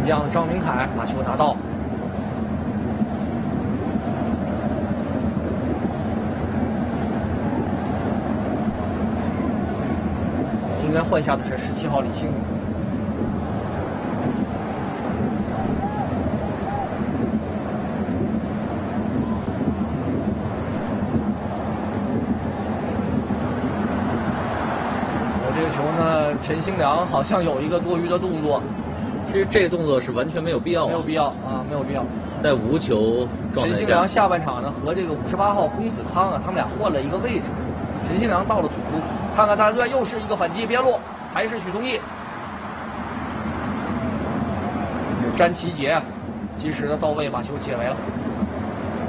将张明凯把球拿到。应该换下的是17号李星宇。这个球呢，陈兴良好像有一个多余的动作。 其实这个动作是完全没有必要， 没有必要啊，没有必要。 在无球状态下， 陈兴良下半场呢和这个58号龚子康啊，他们俩换了一个位置。陈兴良到了左路，看看大连队又是一个反击，边路还是许宗义。詹其杰啊，及时的到位把球解围了。